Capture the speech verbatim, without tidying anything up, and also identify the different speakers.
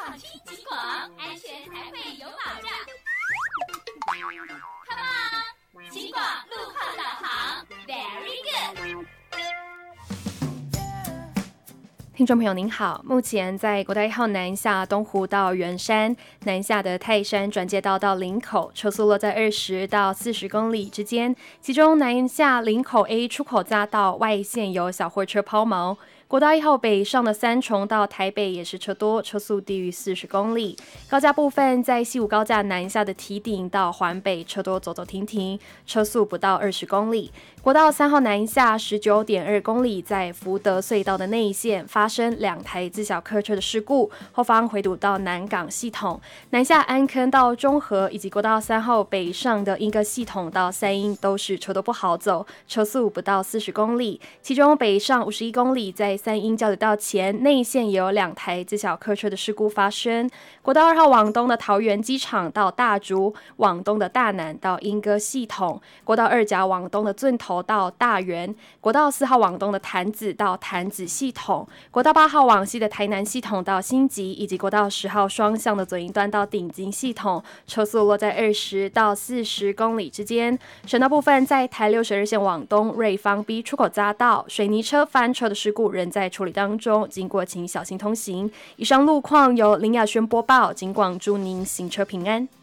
Speaker 1: 好听警广，安全才会有保障。Come on， 警广路况导航 ，Very good。
Speaker 2: 听众朋友您好，目前在国道一号南下东湖到圆山，南下的泰山转接道到林口，车速落在二十到四十公里之间，其中南下林口 A 出口匝道外线有小货车抛锚。国道一号北上的三重到台北也是车多，车速低于四十公里。高架部分在西武高架南下的堤顶到环北车多走走停停，车速不到二十公里。国道三号南下十九点二公里，在福德隧道的内线发生两台自小客车的事故，后方回堵到南港系统。南下安坑到中和以及国道三号北上的一个系统到三鶯都是车多不好走，车速不到四十公里。其中北上五十一公里，在三鶯交流道前内线也有两台自小客车的事故发生。国道二号往东的桃园机场到大竹，往东的大南到莺歌系统，国道二甲往东的圳头到大园，国道四号往东的潭子到潭子系统，国道八号往西的台南系统到新集，以及国道十号双向的左营端到顶金系统，车速落在二十到四十公里之间。省道部分，在台六十二线往东瑞芳 B 出口匝道，水泥车翻车的事故仍在处理当中，经过请小心通行。以上路况由林雅轩播报，警广祝您行车平安。